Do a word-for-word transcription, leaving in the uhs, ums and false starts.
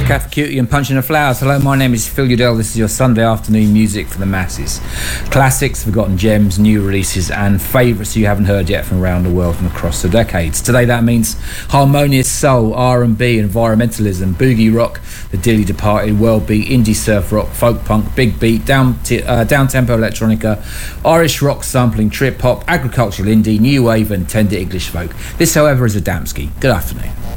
Cat for Cutie and Punching the Flowers. Hello, my name is Phil Udell. This is your Sunday afternoon music for the masses. Classics, forgotten gems, new releases and favourites you haven't heard yet from around the world and across the decades. Today that means harmonious soul, R and B, environmentalism, boogie rock, the dearly departed world beat, indie surf rock, folk punk, big beat, down t- uh, down-tempo electronica, Irish rock sampling, trip hop, agricultural indie, new wave and tender English folk. This, however, is Adamski. Good afternoon.